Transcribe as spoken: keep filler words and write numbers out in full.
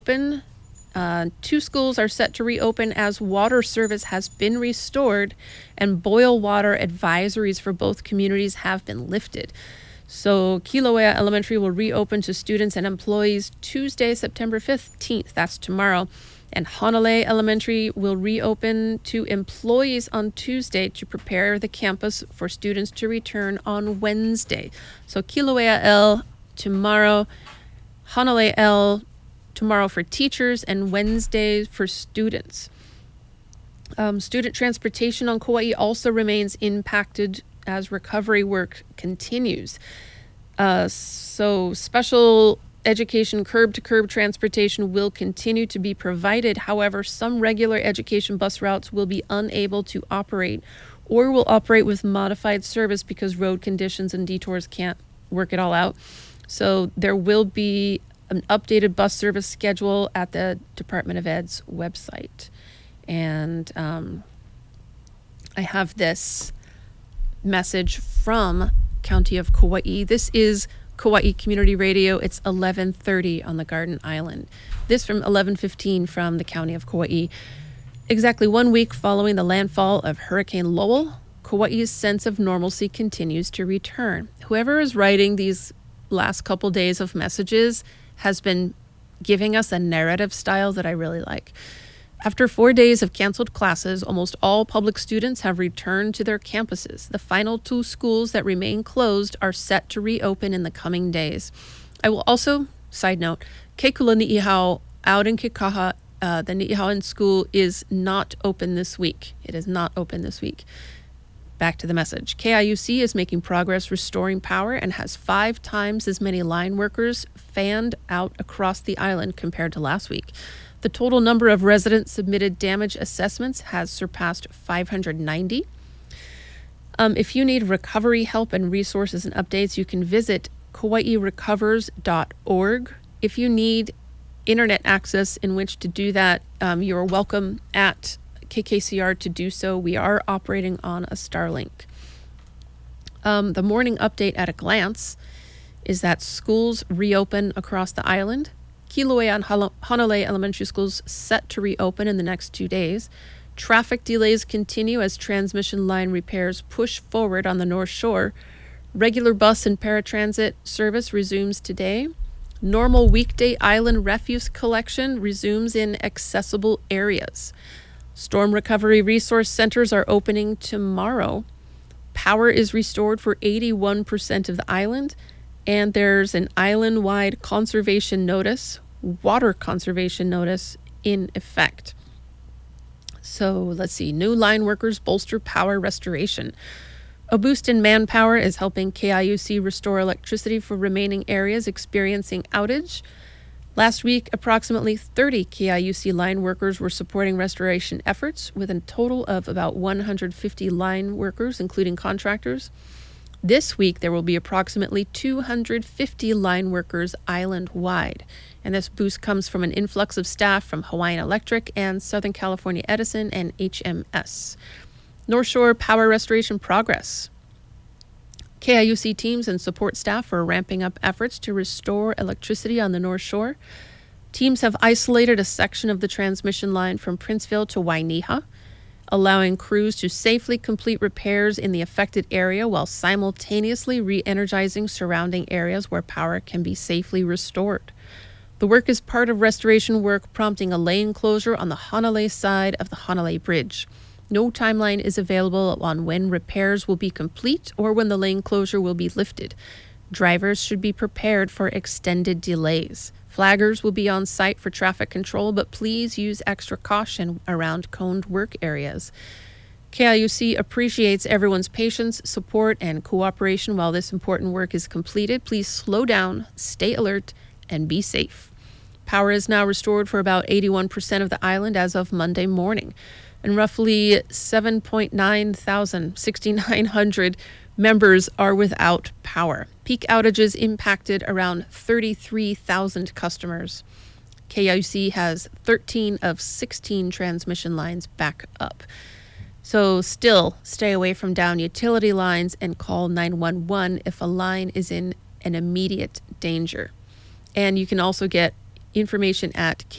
open. Uh, two schools are set to reopen as water service has been restored and boil water advisories for both communities have been lifted. So Kilauea Elementary will reopen to students and employees Tuesday, September fifteenth. That's tomorrow. And Hanalei Elementary will reopen to employees on Tuesday to prepare the campus for students to return on Wednesday. So Kilauea L tomorrow, Hanalei L tomorrow for teachers, and Wednesday for students. Um, student transportation on Kauai also remains impacted as recovery work continues. Uh, so special education curb-to-curb transportation will continue to be provided. However, some regular education bus routes will be unable to operate or will operate with modified service because road conditions and detours can't work it all out. So there will be an updated bus service schedule at the Department of Ed's website. And um, I have this message from County of Kauai. This is Kauai Community Radio. It's eleven thirty on the Garden Island. This from eleven fifteen from the County of Kauai. Exactly one week following the landfall of Hurricane Lowell, Kauai's sense of normalcy continues to return. Whoever is writing these last couple days of messages has been giving us a narrative style that I really like. After four days of canceled classes, almost all public students have returned to their campuses. The final two schools that remain closed are set to reopen in the coming days. I will also, side note, Kekula Ni'ihau out in Kekaha, uh, the Ni'ihauan school is not open this week. It is not open this week. Back to the message. K I U C is making progress restoring power and has five times as many line workers fanned out across the island compared to last week. The total number of residents submitted damage assessments has surpassed five hundred ninety. Um, if you need recovery help and resources and updates, you can visit kauai recovers dot org. If you need internet access in which to do that, um, you're welcome at K K C R to do so. We are operating on a Starlink. Um, the morning update at a glance is that schools reopen across the island. Kilauea and Hanalei Elementary Schools set to reopen in the next two days. Traffic delays continue as transmission line repairs push forward on the North Shore. Regular bus and paratransit service resumes today. Normal weekday island refuse collection resumes in accessible areas. Storm recovery resource centers are opening tomorrow. Power is restored for eighty-one percent of the island, and there's an island-wide conservation notice, water conservation notice, in effect. So let's see, new line workers bolster power restoration. A boost in manpower is helping K I U C restore electricity for remaining areas experiencing outage. Last week, approximately thirty K I U C line workers were supporting restoration efforts, with a total of about one hundred fifty line workers, including contractors. This week, there will be approximately two hundred fifty line workers island-wide, and this boost comes from an influx of staff from Hawaiian Electric and Southern California Edison and H M S. North Shore power restoration progress. K I U C teams and support staff are ramping up efforts to restore electricity on the North Shore. Teams have isolated a section of the transmission line from Princeville to Wainiha, allowing crews to safely complete repairs in the affected area while simultaneously re-energizing surrounding areas where power can be safely restored. The work is part of restoration work prompting a lane closure on the Hanalei side of the Hanalei Bridge. No timeline is available on when repairs will be complete or when the lane closure will be lifted. Drivers should be prepared for extended delays. Flaggers will be on site for traffic control, but please use extra caution around coned work areas. K I U C appreciates everyone's patience, support, and cooperation while this important work is completed. Please slow down, stay alert, and be safe. Power is now restored for about eighty-one percent of the island as of Monday morning, and roughly seven point nine thousand, six thousand nine hundred members are without power. Peak outages impacted around thirty-three thousand customers. K I U C has thirteen of sixteen transmission lines back up. So still stay away from down utility lines and call nine one one if a line is in an immediate danger. And you can also get information at